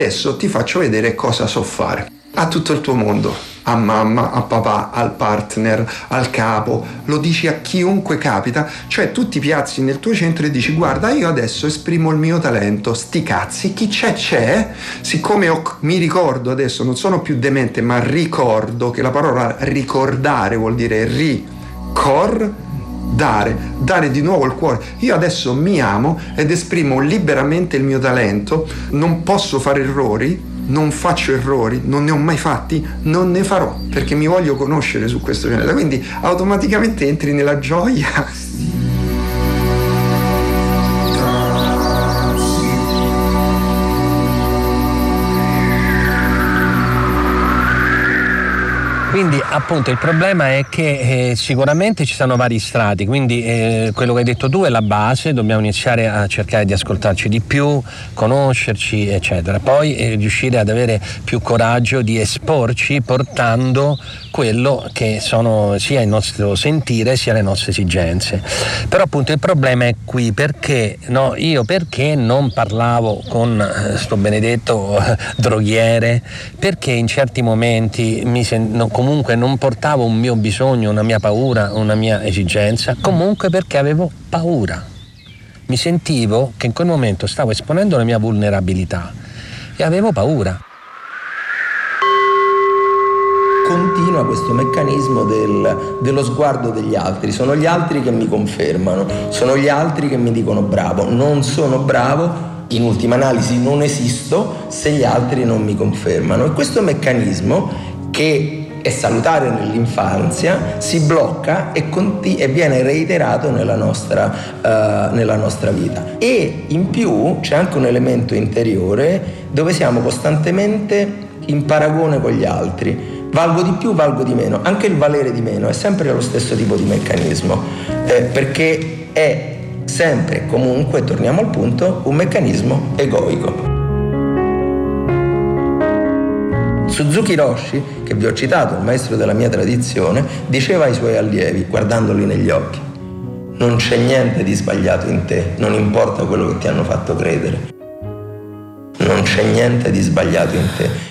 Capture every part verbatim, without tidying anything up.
Adesso ti faccio vedere cosa so fare a tutto il tuo mondo, a mamma, a papà, al partner, al capo, lo dici a chiunque capita, cioè tu ti piazzi nel tuo centro e dici: guarda, io adesso esprimo il mio talento, sti cazzi, chi c'è c'è, siccome ho, mi ricordo adesso, non sono più demente, ma ricordo che la parola ricordare vuol dire ricor dare, dare di nuovo il cuore. Io adesso mi amo ed esprimo liberamente il mio talento, non posso fare errori, non faccio errori, non ne ho mai fatti, non ne farò, perché mi voglio conoscere su questo pianeta, quindi automaticamente entri nella gioia. Quindi appunto il problema è che eh, sicuramente ci sono vari strati, quindi eh, quello che hai detto tu è la base, dobbiamo iniziare a cercare di ascoltarci di più, conoscerci eccetera, poi eh, riuscire ad avere più coraggio di esporci portando quello che sono sia il nostro sentire sia le nostre esigenze. Però appunto il problema è qui, perché no, io perché non parlavo con eh, sto benedetto eh, droghiere, perché in certi momenti mi sen- no, comunque non portavo un mio bisogno, una mia paura, una mia esigenza, comunque perché avevo paura. Mi sentivo che in quel momento stavo esponendo la mia vulnerabilità e avevo paura. Continua questo meccanismo del, dello sguardo degli altri, sono gli altri che mi confermano, sono gli altri che mi dicono bravo, non sono bravo, in ultima analisi non esisto se gli altri non mi confermano. E questo meccanismo, che è salutare nell'infanzia, si blocca e, conti- e viene reiterato nella nostra, uh, nella nostra vita. E in più c'è anche un elemento interiore dove siamo costantemente in paragone con gli altri. Valgo di più, valgo di meno. Anche il valere di meno è sempre lo stesso tipo di meccanismo, eh, perché è sempre e comunque, torniamo al punto, un meccanismo egoico. Suzuki Roshi, che vi ho citato, il maestro della mia tradizione, diceva ai suoi allievi, guardandoli negli occhi: non c'è niente di sbagliato in te, non importa quello che ti hanno fatto credere. Non c'è niente di sbagliato in te.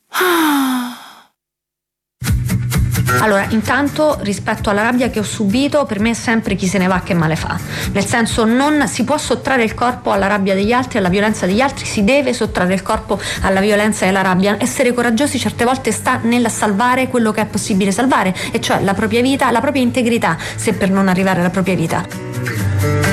Allora, intanto, rispetto alla rabbia che ho subito, per me è sempre chi se ne va che male fa. Nel senso, non si può sottrarre il corpo alla rabbia degli altri, alla violenza degli altri, si deve sottrarre il corpo alla violenza e alla rabbia. Essere coraggiosi certe volte sta nel salvare quello che è possibile salvare, e cioè la propria vita, la propria integrità, se per non arrivare alla propria vita.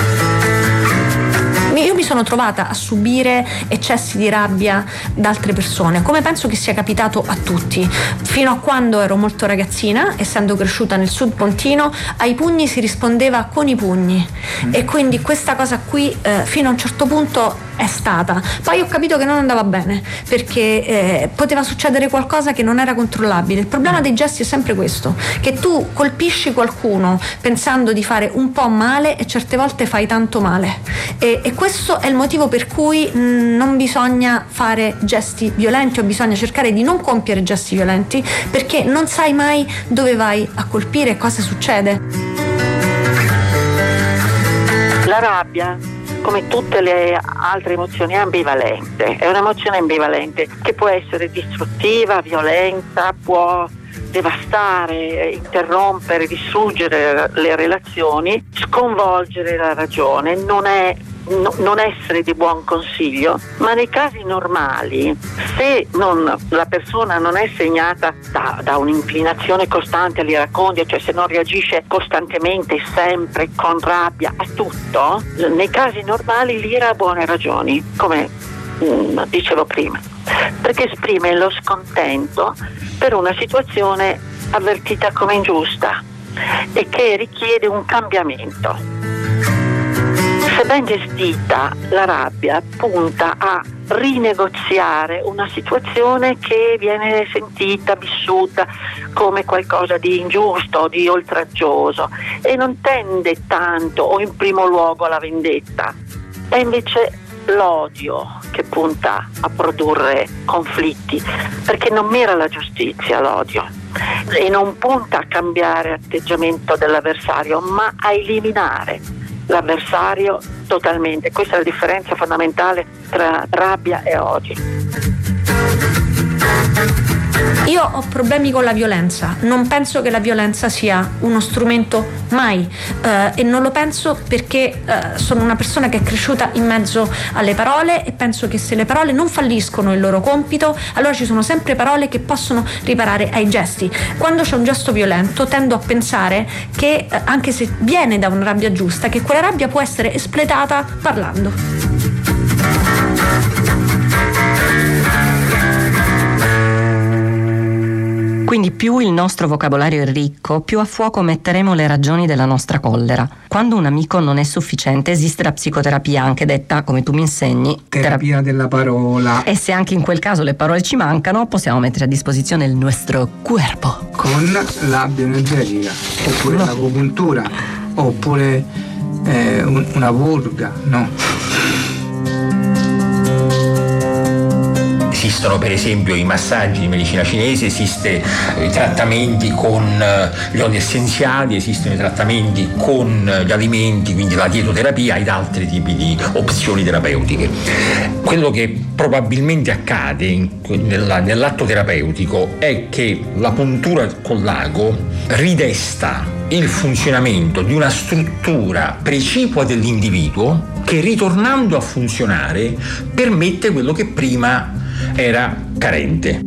Io mi sono trovata a subire eccessi di rabbia da altre persone, come penso che sia capitato a tutti. Fino a quando ero molto ragazzina, essendo cresciuta nel sud pontino, ai pugni si rispondeva con i pugni, mm. e quindi questa cosa qui eh, fino a un certo punto è stata. Poi ho capito che non andava bene, perché eh, poteva succedere qualcosa che non era controllabile. Il problema dei gesti è sempre questo, che tu colpisci qualcuno pensando di fare un po' male e certe volte fai tanto male, e, e questo è il motivo per cui mh, non bisogna fare gesti violenti, o bisogna cercare di non compiere gesti violenti, perché non sai mai dove vai a colpire e cosa succede. La rabbia, come tutte le altre emozioni, è ambivalente, è un'emozione ambivalente che può essere distruttiva, violenta, può devastare, interrompere, distruggere le relazioni, sconvolgere la ragione, non è no, non essere di buon consiglio, ma nei casi normali, se non, la persona non è segnata da, da un'inclinazione costante all'iracondia, cioè se non reagisce costantemente, sempre con rabbia a tutto, nei casi normali l'ira ha buone ragioni, come mh, dicevo prima, perché esprime lo scontento per una situazione avvertita come ingiusta e che richiede un cambiamento. Se ben gestita, la rabbia punta a rinegoziare una situazione che viene sentita, vissuta come qualcosa di ingiusto, di oltraggioso, e non tende tanto o in primo luogo alla vendetta. È invece l'odio che punta a produrre conflitti, perché non mira alla giustizia l'odio e non punta a cambiare atteggiamento dell'avversario, ma a eliminare l'avversario totalmente. Questa è la differenza fondamentale tra rabbia e odio. Io ho problemi con la violenza, non penso che la violenza sia uno strumento mai eh, e non lo penso perché eh, sono una persona che è cresciuta in mezzo alle parole e penso che se le parole non falliscono il loro compito, allora ci sono sempre parole che possono riparare ai gesti. Quando c'è un gesto violento tendo a pensare che eh, anche se viene da una rabbia giusta, che quella rabbia può essere espletata parlando. Quindi più il nostro vocabolario è ricco, più a fuoco metteremo le ragioni della nostra collera. Quando un amico non è sufficiente, esiste la psicoterapia, anche detta, come tu mi insegni, terapia terap- della parola. E se anche in quel caso le parole ci mancano, possiamo mettere a disposizione il nostro corpo. Con la bioenergetica, oppure no. l'agopuntura, oppure eh, un, una purga, no? Esistono per esempio i massaggi di medicina cinese, esistono i trattamenti con gli oli essenziali, esistono i trattamenti con gli alimenti, quindi la dietoterapia ed altri tipi di opzioni terapeutiche. Quello che probabilmente accade in, nella, nell'atto terapeutico è che la puntura col lago ridesta il funzionamento di una struttura precipua dell'individuo che, ritornando a funzionare, permette quello che prima era carente.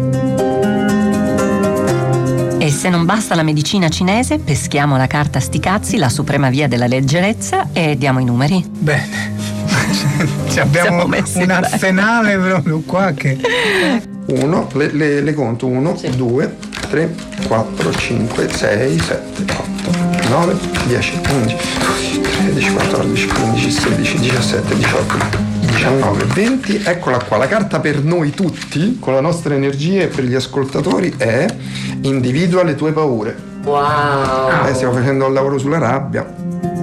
E se non basta la medicina cinese, peschiamo la carta sti cazzi, la suprema via della leggerezza, e diamo i numeri. Bene, abbiamo un arsenale proprio qua che... Uno, le, le, le conto, uno, sì. due, tre, quattro, cinque, sei, sette, otto, nove, dieci, undici, tredici, quattordici, quindici, sedici, diciassette, diciotto, diciannove, venti, eccola qua. La carta per noi tutti, con la nostra energia, e per gli ascoltatori è: individua le tue paure. Wow! Eh, stiamo facendo il lavoro sulla rabbia.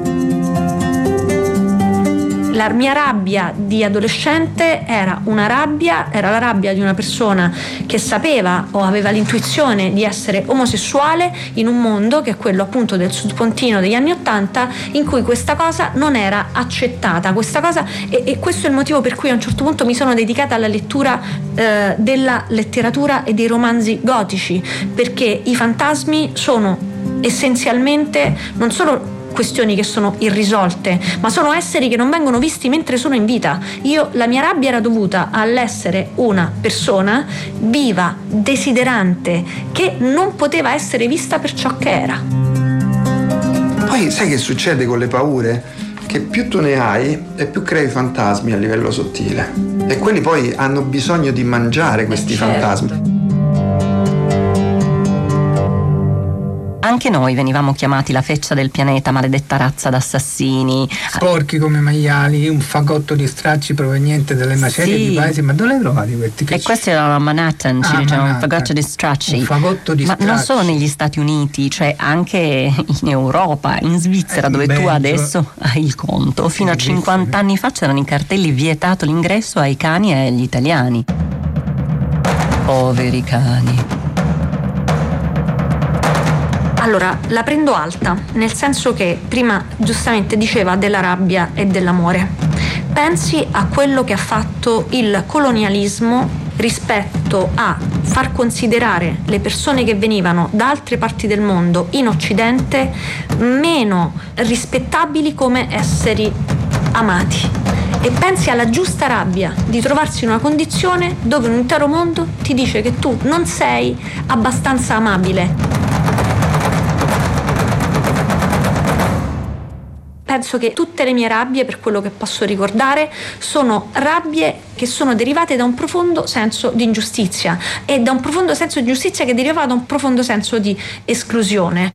La mia rabbia di adolescente era una rabbia, era la rabbia di una persona che sapeva o aveva l'intuizione di essere omosessuale in un mondo che è quello appunto del sudpontino degli anni Ottanta, in cui questa cosa non era accettata, questa cosa e, e questo è il motivo per cui a un certo punto mi sono dedicata alla lettura eh, della letteratura e dei romanzi gotici, perché i fantasmi sono essenzialmente non solo questioni che sono irrisolte, ma sono esseri che non vengono visti mentre sono in vita. Io, la mia rabbia era dovuta all'essere una persona viva, desiderante, che non poteva essere vista per ciò che era. Poi sai che succede con le paure? Che più tu ne hai e più crei fantasmi a livello sottile, e quelli poi hanno bisogno di mangiare questi certo. fantasmi. Anche noi venivamo chiamati la feccia del pianeta, maledetta razza d'assassini. Sporchi come maiali, un fagotto di stracci proveniente dalle macerie sì. di paesi. Ma dove le trovati questi? E questi erano a Manhattan, ci ah, diciamo, Manhattan. un fagotto di stracci. Un fagotto di Ma stracci. non solo negli Stati Uniti, cioè anche in Europa, in Svizzera, eh, dove Belgio. tu adesso hai il conto. Fino a cinquanta anni fa c'erano i cartelli: vietato l'ingresso ai cani e agli italiani. Poveri cani. Allora, la prendo alta, nel senso che prima giustamente diceva della rabbia e dell'amore. Pensi a quello che ha fatto il colonialismo rispetto a far considerare le persone che venivano da altre parti del mondo in Occidente meno rispettabili come esseri amati. E pensi alla giusta rabbia di trovarsi in una condizione dove un intero mondo ti dice che tu non sei abbastanza amabile. Penso che tutte le mie rabbie, per quello che posso ricordare, sono rabbie che sono derivate da un profondo senso di ingiustizia, e da un profondo senso di giustizia che deriva da un profondo senso di esclusione.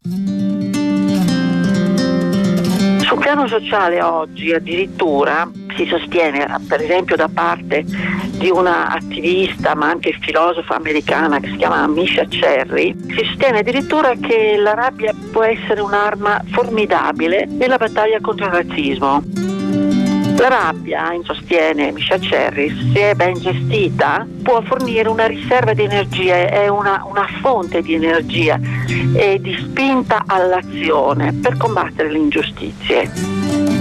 Sul piano sociale oggi addirittura si sostiene, per esempio da parte di una attivista ma anche filosofa americana che si chiama Misha Cherry, si sostiene addirittura che la rabbia può essere un'arma formidabile nella battaglia contro il razzismo. La rabbia, sostiene Misha Cherry, se è ben gestita, può fornire una riserva di energia, è una, una fonte di energia e di spinta all'azione per combattere le ingiustizie.